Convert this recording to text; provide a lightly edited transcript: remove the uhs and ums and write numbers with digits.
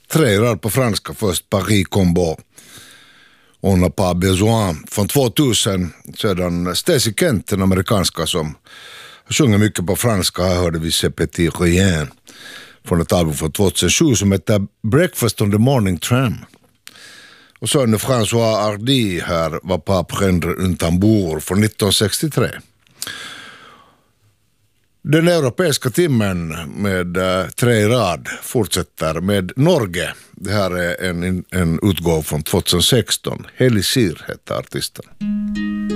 3 rad på franska först, Paris Combo. On n'a pas besoin. Från 2000 sedan Stacey Kent, den amerikanska som sjunger mycket på franska. Här hörde vi C'est petit rien från ett album från 2007 som heter Breakfast on the Morning Tram. Och så är nu François Hardy här, var på Prendre un tambour från 1963. Den europeiska timmen med 3 rad fortsätter med Norge. Det här är en utgåva från 2016. Helisir heter artisten.